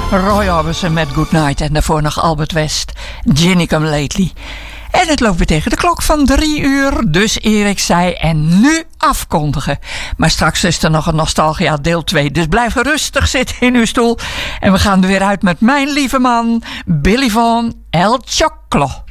Roy Orbison met Good Night en daarvoor nog Albert West, Ginny Come Lately. En het loopt weer tegen de klok van 3 uur, dus Erik zei en nu afkondigen. Maar straks is er nog een Nostalgia deel 2, dus blijf rustig zitten in uw stoel. En we gaan er weer uit met mijn lieve man, Billy Van El Choclo.